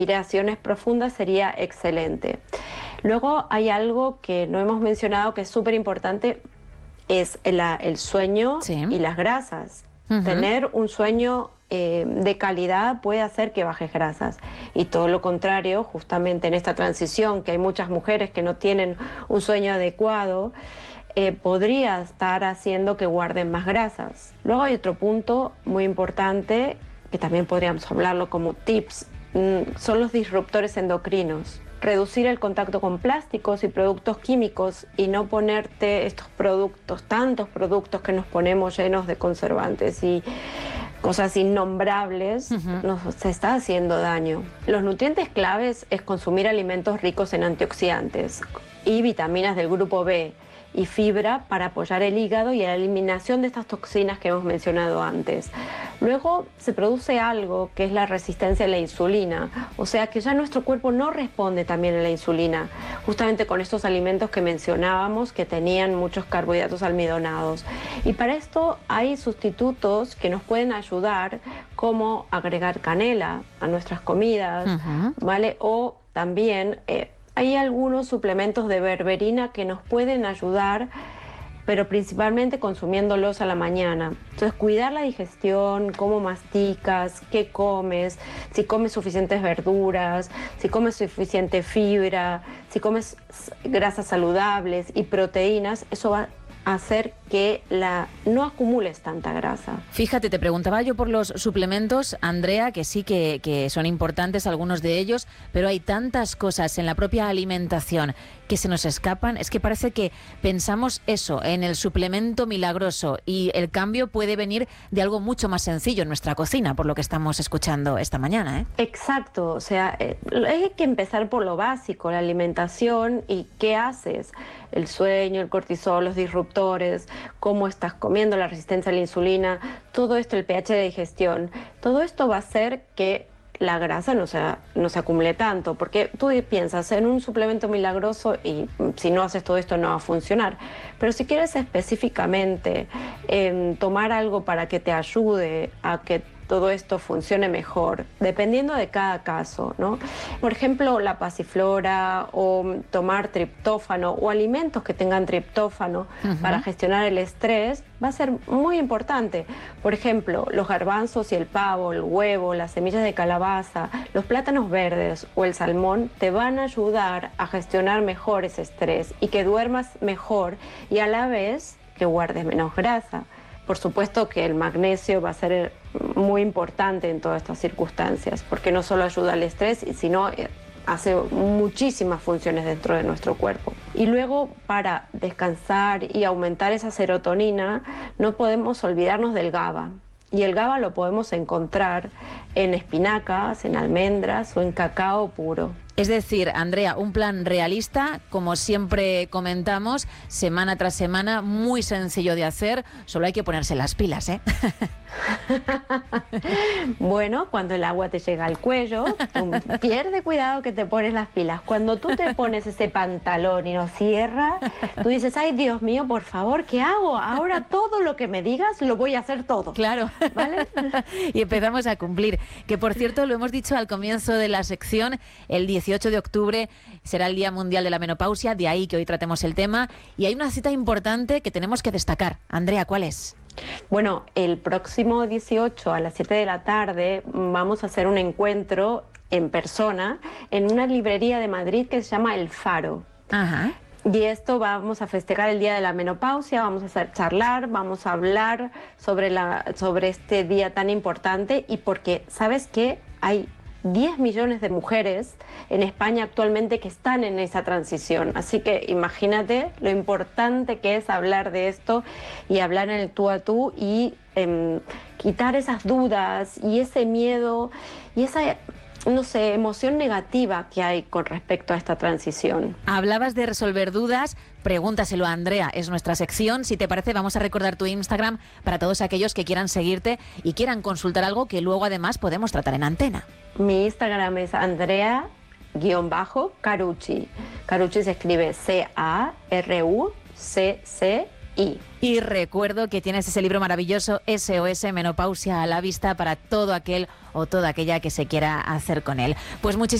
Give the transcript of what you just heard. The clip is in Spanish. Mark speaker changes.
Speaker 1: respiraciones profundas sería excelente. Luego hay algo que no hemos mencionado que es súper importante, es el sueño y las grasas. Tener un sueño de calidad puede hacer que bajes grasas, y todo lo contrario, justamente en esta transición, que hay muchas mujeres que no tienen un sueño adecuado, podría estar haciendo que guarden más grasas. Luego hay otro punto muy importante, que también podríamos hablarlo como tips, son los disruptores endocrinos. Reducir el contacto con plásticos y productos químicos, y no ponerte estos productos, tantos productos que nos ponemos llenos de conservantes y cosas innombrables, nos está haciendo daño. Los nutrientes claves es consumir alimentos ricos en antioxidantes y vitaminas del grupo B y fibra para apoyar el hígado y la eliminación de estas toxinas que hemos mencionado antes. Luego se produce algo que es la resistencia a la insulina, o sea que ya nuestro cuerpo no responde también a la insulina, justamente con estos alimentos que mencionábamos que tenían muchos carbohidratos almidonados. Y para esto hay sustitutos que nos pueden ayudar, como agregar canela a nuestras comidas, ¿vale? O también hay algunos suplementos de berberina que nos pueden ayudar, pero principalmente consumiéndolos a la mañana. Entonces, cuidar la digestión, cómo masticas, qué comes, si comes suficientes verduras, si comes suficiente fibra, si comes grasas saludables y proteínas, eso va a hacer que no acumules tanta grasa.
Speaker 2: Fíjate, te preguntaba yo por los suplementos, Andrea, que sí que son importantes algunos de ellos, pero hay tantas cosas en la propia alimentación que se nos escapan. Es que parece que pensamos eso, en el suplemento milagroso, y el cambio puede venir de algo mucho más sencillo en nuestra cocina, por lo que estamos escuchando esta mañana, ¿eh?
Speaker 1: Exacto, o sea, hay que empezar por lo básico, la alimentación y qué haces, el sueño, el cortisol, los disruptores, cómo estás comiendo, la resistencia a la insulina, todo esto, el pH de digestión, todo esto va a hacer que la grasa no se acumule tanto, porque tú piensas en un suplemento milagroso y si no haces todo esto no va a funcionar. Pero si quieres específicamente tomar algo para que te ayude a que todo esto funcione mejor, dependiendo de cada caso, ¿no? Por ejemplo, la pasiflora, o tomar triptófano, o alimentos que tengan triptófano para gestionar el estrés, va a ser muy importante. Por ejemplo, los garbanzos y el pavo, el huevo, las semillas de calabaza, los plátanos verdes o el salmón te van a ayudar a gestionar mejor ese estrés y que duermas mejor, y a la vez que guardes menos grasa. Por supuesto que el magnesio va a ser muy importante en todas estas circunstancias, porque no solo ayuda al estrés, sino hace muchísimas funciones dentro de nuestro cuerpo. Y luego, para descansar y aumentar esa serotonina, no podemos olvidarnos del GABA. Y el GABA lo podemos encontrar en espinacas, en almendras o en cacao puro.
Speaker 2: Es decir, Andrea, un plan realista, como siempre comentamos, semana tras semana, muy sencillo de hacer, solo hay que ponerse las pilas, ¿eh?
Speaker 1: Bueno, cuando el agua te llega al cuello, pierde cuidado que te pones las pilas. Cuando tú te pones ese pantalón y no cierra, tú dices, ay, Dios mío, por favor, ¿qué hago? Ahora todo lo que me digas lo voy a hacer todo.
Speaker 2: Claro. ¿Vale? Y empezamos a cumplir. Que, por cierto, lo hemos dicho al comienzo de la sección, el 18 de octubre será el Día Mundial de la Menopausia, de ahí que hoy tratemos el tema. Y hay una cita importante que tenemos que destacar. Andrea, ¿cuál es?
Speaker 1: Bueno, el próximo 18 a las 7 de la tarde vamos a hacer un encuentro en persona en una librería de Madrid que se llama El Faro.
Speaker 2: Ajá.
Speaker 1: Y esto vamos a festejar el Día de la Menopausia, vamos a charlar, vamos a hablar sobre este día tan importante, y porque, ¿sabes qué? Hay 10 millones de mujeres en España actualmente que están en esa transición. Así que imagínate lo importante que es hablar de esto y hablar en el tú a tú y quitar esas dudas y ese miedo y esa, no sé, emoción negativa que hay con respecto a esta transición.
Speaker 2: Hablabas de resolver dudas, pregúntaselo a Andrea, es nuestra sección. Si te parece, vamos a recordar tu Instagram para todos aquellos que quieran seguirte y quieran consultar algo que luego además podemos tratar en antena.
Speaker 1: Mi Instagram es Andrea_Carucci. Carucci se escribe C-A-R-U-C-C-I.
Speaker 2: Y recuerdo que tienes ese libro maravilloso, SOS Menopausia a la vista, para todo aquel o toda aquella que se quiera hacer con él. Pues muchísimas